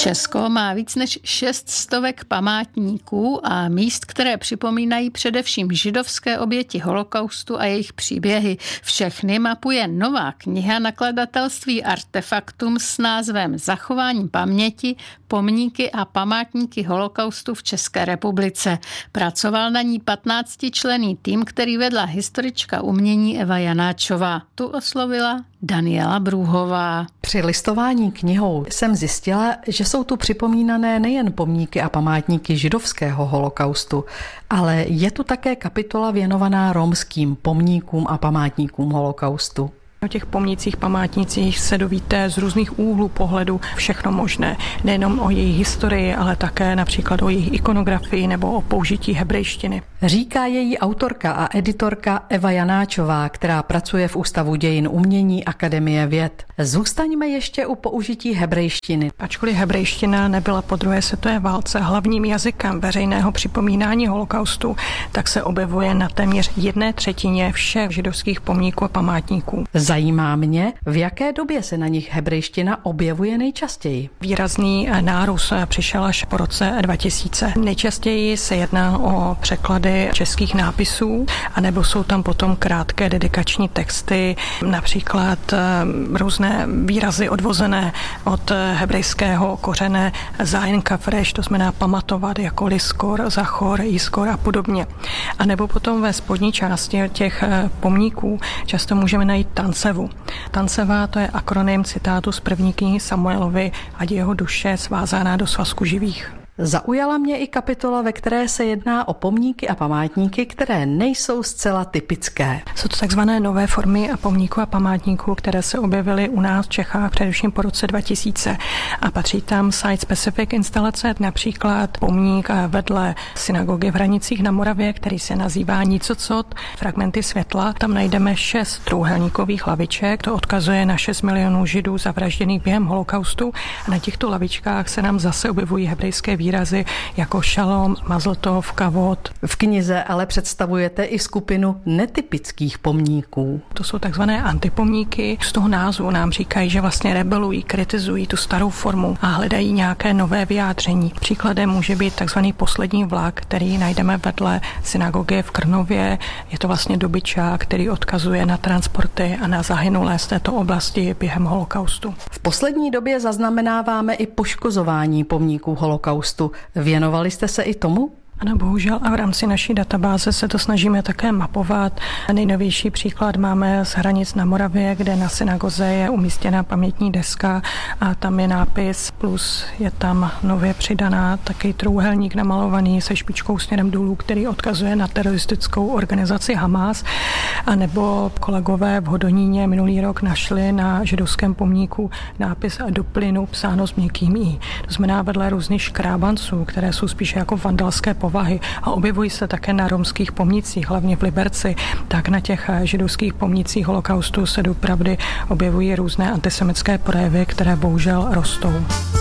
Česko má víc než 600 památníků a míst, které připomínají především židovské oběti holokaustu a jejich příběhy. Všechny mapuje nová kniha nakladatelství Artefaktum s názvem Zachování paměti, pomníky a památníky holokaustu v České republice. Pracoval na ní 15členný tým, který vedla historička umění Eva Janáčová. Tu oslovila Daniela Brůhová. Při listování knihou jsem zjistila, že jsou tu připomínané nejen pomníky a památníky židovského holokaustu, ale je tu také kapitola věnovaná romským pomníkům a památníkům holokaustu. O těch pomnících, památnících se dovíte z různých úhlů pohledu všechno možné. Nejenom o jejich historii, ale také například o jejich ikonografii nebo o použití hebrejštiny. Říká její autorka a editorka Eva Janáčová, která pracuje v Ústavu dějin umění Akademie věd. Zůstaňme ještě u použití hebrejštiny. Ačkoliv hebrejština nebyla po druhé světové válce hlavním jazykem veřejného připomínání holokaustu, tak se objevuje na téměř 1/3 všech židovských pomníků a památníků. Zajímá mě, v jaké době se na nich hebrejština objevuje nejčastěji. Výrazný nárůst přišel až po roce 2000. Nejčastěji se jedná o překlady českých nápisů, anebo jsou tam potom krátké dedikační texty, například různé výrazy odvozené od hebrejského kořene zayin kafresh, to znamená pamatovat, jako liskor, zachor, jiskor a podobně. A nebo potom ve spodní části těch pomníků často můžeme najít tancevu. Tanceva, to je akronym citátu z první knihy Samuelovy, ať jeho duše svázaná do svazku živých. Zaujala mě i kapitola, ve které se jedná o pomníky a památníky, které nejsou zcela typické. Jsou to takzvané nové formy a pomníků a památníků, které se objevily u nás v Čechách především po roce 2000 a patří tam site-specific instalace, například pomník vedle synagogy v Hranicích na Moravě, který se nazývá Nicocot, fragmenty světla. Tam najdeme 6 trojúhelníkových laviček, to odkazuje na 6 milionů židů zavražděných během holokaustu a na těchto lavičkách se nám zase objevují hebrejské výrazy jako šalom, mazel tov, kavod. V knize ale představujete i skupinu netypických pomníků. To jsou takzvané antipomníky. Z toho názvu nám říkají, že vlastně rebelují, kritizují tu starou formu a hledají nějaké nové vyjádření. Příkladem může být takzvaný poslední vlak, který najdeme vedle synagogy v Krnově. Je to vlastně dobyčák, který odkazuje na transporty a na zahynulé z této oblasti během holokaustu. V poslední době zaznamenáváme i poškozování pomníků holokaustu. Věnovali jste se i tomu? Ano, bohužel a v rámci naší databáze se to snažíme také mapovat. Nejnovější příklad máme z Hranic na Moravě, kde na synagoze je umístěna pamětní deska a tam je nápis, plus je tam nově přidaná taky trojúhelník namalovaný se špičkou směrem dolů, který odkazuje na teroristickou organizaci Hamas. A nebo kolegové v Hodoníně minulý rok našli na židovském pomníku nápis do plynu psáno s měkkým i. To znamená vedle různých škrábanců, které jsou spíše jako vandalské povahy a objevují se také na romských pomnících, hlavně v Liberci, tak na těch židovských pomnících holokaustu se doopravdy objevují různé antisemitské projevy, které bohužel rostou.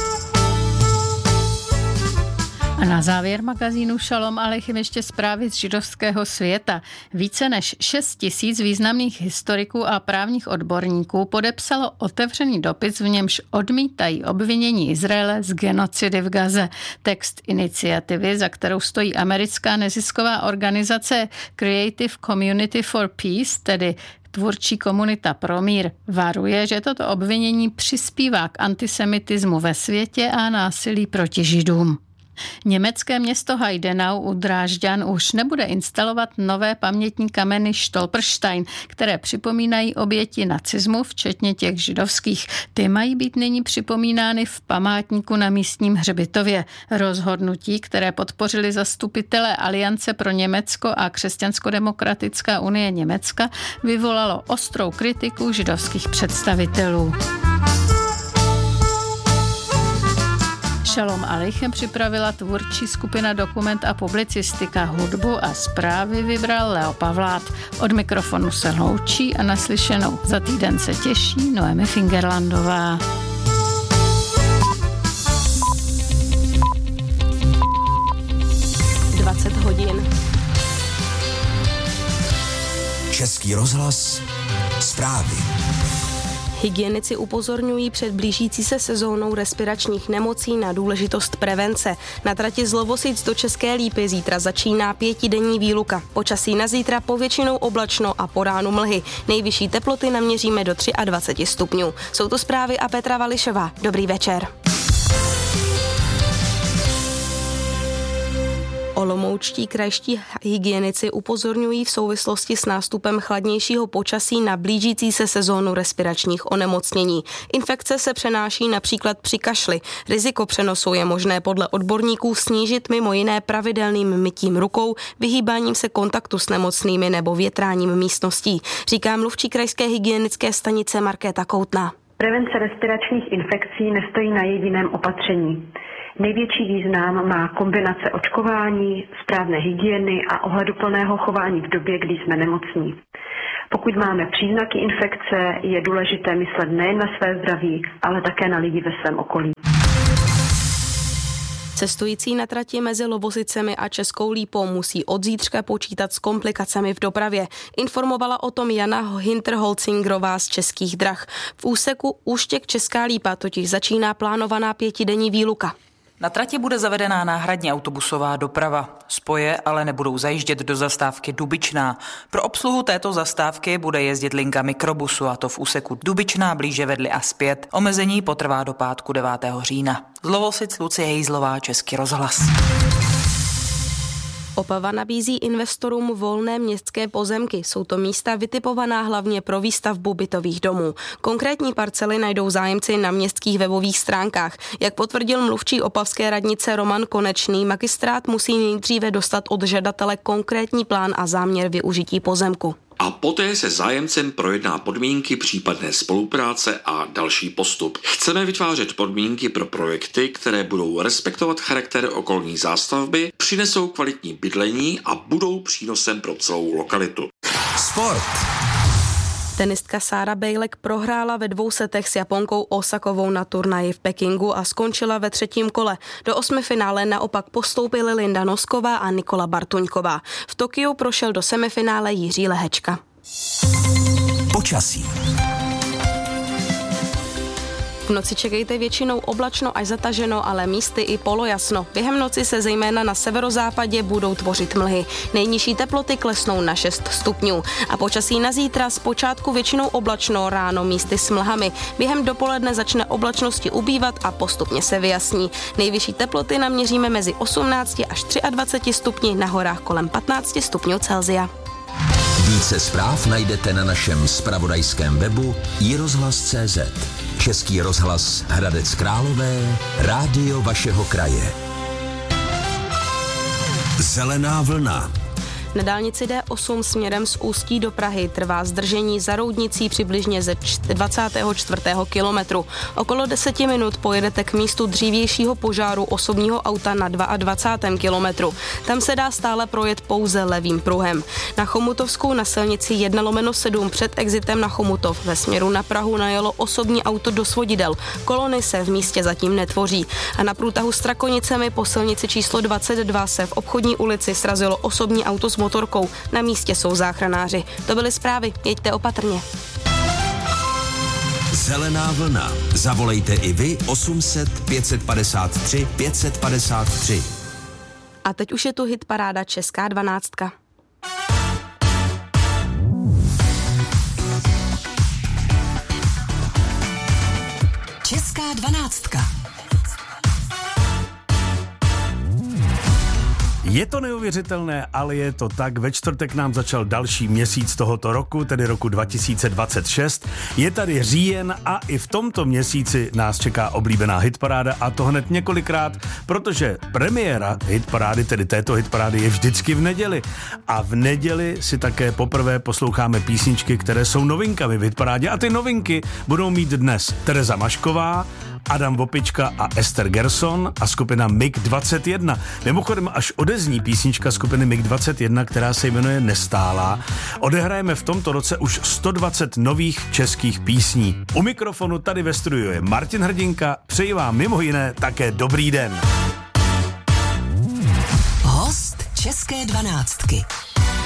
A na závěr magazínu Šalom Aleichem ještě zprávy z židovského světa. Více než 6 000 významných historiků a právních odborníků podepsalo otevřený dopis, v němž odmítají obvinění Izraele z genocidy v Gaze. Text iniciativy, za kterou stojí americká nezisková organizace Creative Community for Peace, tedy tvůrčí komunita pro mír, varuje, že toto obvinění přispívá k antisemitismu ve světě a násilí proti Židům. Německé město Heidenau u Drážďan už nebude instalovat nové pamětní kameny Stolperstein, které připomínají oběti nacismu, včetně těch židovských. Ty mají být nyní připomínány v památníku na místním hřbitově. Rozhodnutí, které podpořili zastupitelé Aliance pro Německo a Křesťansko-demokratická unie Německa, vyvolalo ostrou kritiku židovských představitelů. Šalom Aleichem připravila tvůrčí skupina Dokument a publicistika, hudbu a zprávy vybral Leo Pavlát. Od mikrofonu se loučí a naslyšenou za týden se těší Noemi Fingerlandová. hodin. Český rozhlas, zprávy. Hygienici upozorňují před blížící se sezónou respiračních nemocí na důležitost prevence. Na trati z Lovosic do České Lípy zítra začíná 5denní výluka. Počasí na zítra povětšinou oblačno a po ránu mlhy. Nejvyšší teploty naměříme do 23 stupňů. Jsou to zprávy a Petra Vališová. Dobrý večer. Olomoučtí krajští hygienici upozorňují v souvislosti s nástupem chladnějšího počasí na blížící se sezónu respiračních onemocnění. Infekce se přenáší například při kašli. Riziko přenosu je možné podle odborníků snížit mimo jiné pravidelným mytím rukou, vyhýbáním se kontaktu s nemocnými nebo větráním místností, říká mluvčí krajské hygienické stanice Markéta Koutná. Prevence respiračních infekcí nestojí na jediném opatření. Největší význam má kombinace očkování, správné hygieny a ohleduplného chování v době, kdy jsme nemocní. Pokud máme příznaky infekce, je důležité myslet nejen na své zdraví, ale také na lidi ve svém okolí. Cestující na trati mezi Lovosicemi a Českou Lípou musí od zítřka počítat s komplikacemi v dopravě. Informovala o tom Jana Hinterholzingrová z Českých drah. V úseku Úštěk Česká Lípa totiž začíná plánovaná 5denní výluka. Na trati bude zavedená náhradní autobusová doprava. Spoje ale nebudou zajíždět do zastávky Dubičná. Pro obsluhu této zastávky bude jezdit linka mikrobusu, a to v úseku Dubičná, blíže Vedly a zpět. Omezení potrvá do pátku 9. října. Z Lovosic Lucie Hejzlová, Český rozhlas. Opava nabízí investorům volné městské pozemky. Jsou to místa vytipovaná hlavně pro výstavbu bytových domů. Konkrétní parcely najdou zájemci na městských webových stránkách. Jak potvrdil mluvčí opavské radnice Roman Konečný, magistrát musí nejdříve dostat od žadatele konkrétní plán a záměr využití pozemku. A poté se zájemcem projedná podmínky případné spolupráce a další postup. Chceme vytvářet podmínky pro projekty, které budou respektovat charakter okolní zástavby, přinesou kvalitní bydlení a budou přínosem pro celou lokalitu. Sport. Tenistka Sára Bejlek prohrála ve 2 setech s Japonkou Osakovou na turnaji v Pekingu a skončila ve 3. kole. Do 8finále naopak postoupily Linda Nosková a Nikola Bartuňková. V Tokiu prošel do semifinále Jiří Lehečka. Počasí. V noci čekejte většinou oblačno až zataženo, ale místy i polojasno. Během noci se zejména na severozápadě budou tvořit mlhy. Nejnižší teploty klesnou na 6 stupňů. A počasí na zítra zpočátku většinou oblačno, ráno místy s mlhami. Během dopoledne začne oblačnosti ubývat a postupně se vyjasní. Nejvyšší teploty naměříme mezi 18 až 23 stupni, na horách kolem 15 stupňů Celsia. Více zpráv najdete na našem zpravodajském webu iRozhlas.cz. Český rozhlas Hradec Králové, rádio vašeho kraje. Zelená vlna. Na dálnici D8 směrem z Ústí do Prahy trvá zdržení za Roudnicí přibližně ze 24. kilometru. Okolo 10 minut pojedete k místu dřívějšího požáru osobního auta na 22. kilometru. Tam se dá stále projet pouze levým pruhem. Na Chomutovskou na silnici 1/7 před exitem na Chomutov ve směru na Prahu najelo osobní auto do svodidel. Kolony se v místě zatím netvoří. A na průtahu s Trakonicemi po silnici číslo 22 se v Obchodní ulici srazilo osobní auto s motorkou. Na místě jsou záchranáři. To byly zprávy. Jeďte opatrně. Zelená vlna. Zavolejte i vy 800 553 553. A teď už je tu hitparáda Česká 12. Česká 12. Je to neuvěřitelné, ale je to tak. Ve čtvrtek nám začal další měsíc tohoto roku, tedy roku 2026. Je tady říjen a i v tomto měsíci nás čeká oblíbená hitparáda, a to hned několikrát, protože premiéra hitparády, tedy této hitparády, je vždycky v neděli. A v neděli si také poprvé posloucháme písničky, které jsou novinkami v hitparádě, a ty novinky budou mít dnes Tereza Mašková, Adam Vopička a Ester Gerson a skupina MiG-21. Mimochodem, až odezní písnička skupiny MiG-21, která se jmenuje Nestálá, odehrajeme v tomto roce už 120 nových českých písní. U mikrofonu tady ve studiu je Martin Hrdinka, přeji vám mimo jiné také dobrý den. Host České 12.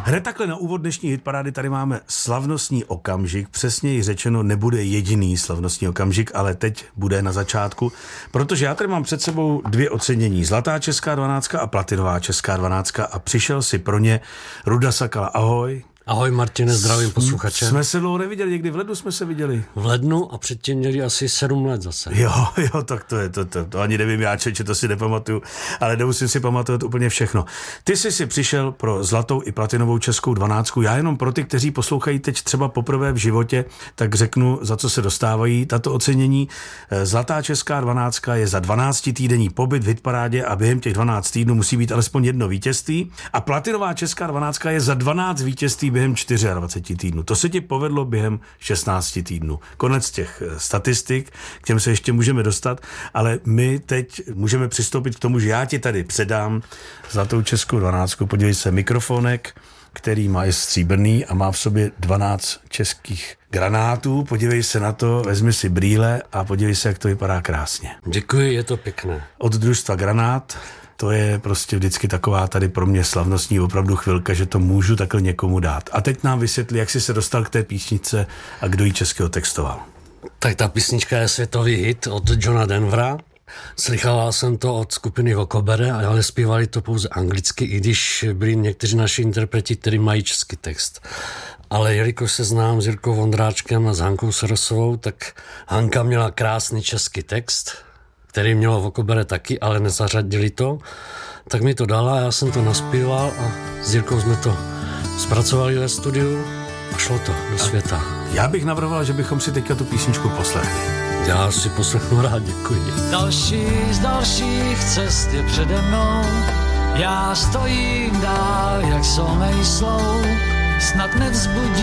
Hned takhle na úvod dnešní hitparády tady máme slavnostní okamžik, přesněji řečeno nebude jediný slavnostní okamžik, ale teď bude na začátku, protože já tady mám před sebou 2 ocenění, Zlatá česká 12 a Platinová česká 12 a přišel si pro ně Ruda Sakala. Ahoj. Ahoj Martine, zdravím posluchače. Jsme se dlouho neviděli, někdy v lednu jsme se viděli. V lednu a předtím měli asi 7 let zase. Jo, tak to je, to ani nevím já, či to si nepamatuju, ale nemusím si pamatovat úplně všechno. Ty jsi si přišel pro Zlatou i Platinovou českou 12. Já jenom pro ty, kteří poslouchají teď třeba poprvé v životě, tak řeknu, za co se dostávají tato ocenění. Zlatá česká 12 je za 12týdenní pobyt v hitparádě a během těch 12 týdnů musí být alespoň 1 vítězství. A Platinová česká 12 je za 12 vítězství během 24 týdnů. To se ti povedlo během 16 týdnů. Konec těch statistik, k těm se ještě můžeme dostat, ale my teď můžeme přistoupit k tomu, že já ti tady předám Zlatou českou 12. Podívej se, mikrofonek, který je stříbrný a má v sobě 12 českých granátů. Podívej se na to, vezmi si brýle a podívej se, jak to vypadá krásně. Děkuji, je to pěkné. Od družstva Granát. To je prostě vždycky taková tady pro mě slavnostní opravdu chvilka, že to můžu takhle někomu dát. A teď nám vysvětli, jak jsi se dostal k té písničce a kdo ji českého textoval. Tak ta písnička je světový hit od Johna Denvera. Slychával jsem to od skupiny Vokobere, ale zpívali to pouze anglicky, i když byli někteří naši interpreti, kteří mají český text. Ale jelikož se znám s Jirkou Vondráčkem a s Hankou Sorosovou, tak Hanka měla krásný český text, který mělo Vokobere taky, ale nezařadili to, tak mi to dala, já jsem to naspíval a s Jirkou jsme to zpracovali ve studiu a šlo to do světa. Já bych navrhoval, že bychom si teďka tu písničku poslechli. Já si poslechnu rád, děkuji. Další z dalších cest je přede mnou, já stojím dál, jak somej slou, snad nevzbudí